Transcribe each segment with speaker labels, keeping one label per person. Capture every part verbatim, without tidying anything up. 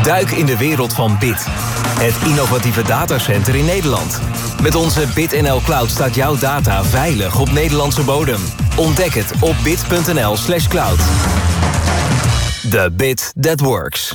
Speaker 1: Duik in de wereld van Bit. Het innovatieve datacenter in Nederland. Met onze BitNL Cloud staat jouw data veilig op Nederlandse bodem. Ontdek het op bit.nl slash cloud. The bit that works.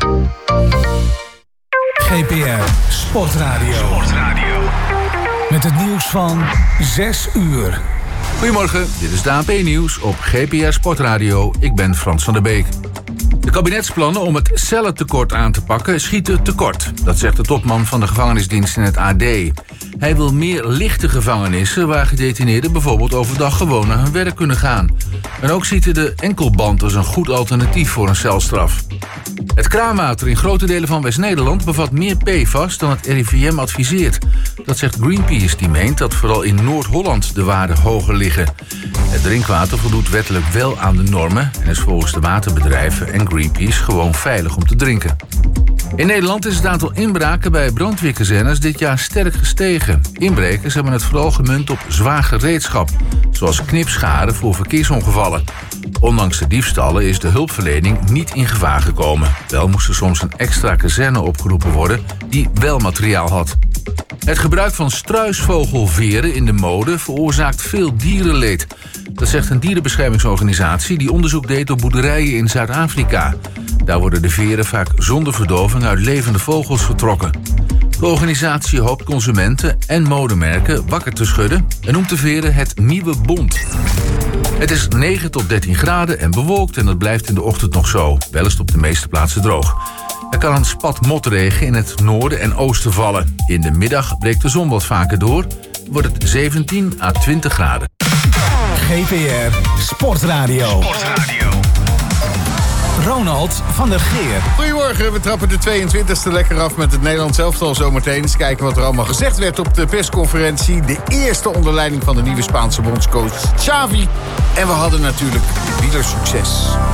Speaker 2: G P R Sportradio. Sportradio. Met het nieuws van zes uur.
Speaker 3: Goedemorgen, dit is de A N P-nieuws op G P R Sportradio. Ik ben Frans van der Beek. De kabinetsplannen om het cellentekort aan te pakken schieten tekort. Dat zegt de topman van de gevangenisdienst in het A D. Hij wil meer lichte gevangenissen waar gedetineerden bijvoorbeeld overdag gewoon naar hun werk kunnen gaan. En ook ziet hij de enkelband als een goed alternatief voor een celstraf. Het kraanwater in grote delen van West-Nederland bevat meer P F A S dan het R I V M adviseert. Dat zegt Greenpeace, die meent dat vooral in Noord-Holland de waarden hoger liggen. Het drinkwater voldoet wettelijk wel aan de normen en is volgens de waterbedrijven en Greenpeace gewoon veilig om te drinken. In Nederland is het aantal inbraken bij brandweerkazernes dit jaar sterk gestegen. Inbrekers hebben het vooral gemunt op zwaar gereedschap, zoals knipscharen voor verkeersongevallen. Ondanks de diefstallen is de hulpverlening niet in gevaar gekomen. Wel moest er soms een extra kazerne opgeroepen worden die wel materiaal had. Het gebruik van struisvogelveren in de mode veroorzaakt veel dierenleed. Dat zegt een dierenbeschermingsorganisatie die onderzoek deed op boerderijen in Zuid-Afrika. Daar worden de veren vaak zonder verdoving uit levende vogels getrokken. De organisatie hoopt consumenten en modemerken wakker te schudden en noemt de veren het nieuwe bont. Het is negen tot dertien graden en bewolkt en dat blijft in de ochtend nog zo. Wel is het op de meeste plaatsen droog. Er kan een spat motregen in het noorden en oosten vallen. In de middag breekt de zon wat vaker door. Wordt het zeventien à twintig graden.
Speaker 2: G P R Sportradio. Sportradio. Ronald van der Geer.
Speaker 4: Goedemorgen, we trappen de tweeëntwintigste lekker af met het Nederlands elftal zometeen. Eens kijken wat er allemaal gezegd werd op de persconferentie. De eerste onder leiding van de nieuwe Spaanse bondscoach Xavi. En we hadden natuurlijk wielersucces.